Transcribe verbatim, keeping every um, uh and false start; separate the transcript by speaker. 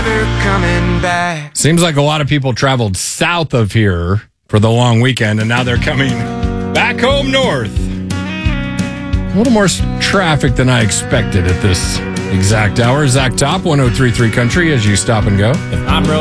Speaker 1: coming back.
Speaker 2: Seems like a lot of people traveled south of here for the long weekend, and now they're coming back home north. A little more traffic than I expected at this exact hour. Zach Top, one oh three point three Country, as you stop and go.
Speaker 3: I'm Rose.